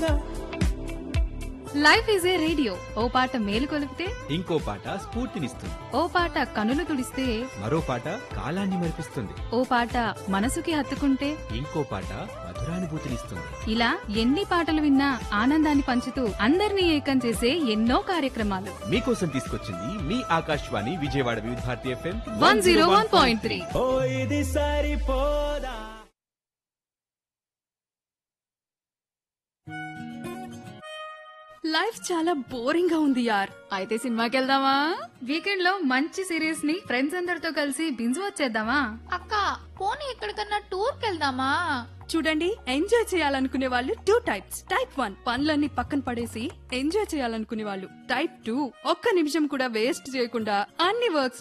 Life is a radio, ఓ పాట మేలు కొలిపితే ఇంకో పాట స్ఫూర్తినిస్తుంది. ఓ పాట కనులు తుడిస్తే మరో పాట కాలాన్ని మరిపిస్తుంది. ఓ పాట మనసుకి హత్తుకుంటే ఇంకో పాట మధురానుభూతినిస్తుంది. ఇలా ఎన్ని పాటలు విన్నా ఆనందాన్ని పంచుతూ అందరినీ ఏకం చేసే ఎన్నో కార్యక్రమాలు మీకోసం తీసుకొచ్చింది మీ ఆకాశవాణి విజయవాడ వివిధ భారతి ఎఫ్ఎం 101.3. ఓ ఇది సరిపోదా. లైఫ్ చాలా బోరింగ్ గా ఉంది యార్. అయితే సినిమాకి వెళ్దామా? వీకెండ్ లో మంచి సిరీస్ ని ఫ్రెండ్స్ అందరితో కలిసి బింజు వచ్చేద్దామా? అక్క పోనీ ఎక్కడికన్నా టూర్ కెళ్దామా? చూడండి, ఎంజాయ్ చేయాలనుకునే వాళ్ళు 2 టైప్స్. టైప్ 1 పనులన్నీ పక్కన పడేసి ఎంజాయ్ చేయాలనుకునే వాళ్ళు. టైప్ 2 ఒక్క నిమిషం కూడా వేస్ట్ చేయకుండా అన్ని వర్క్స్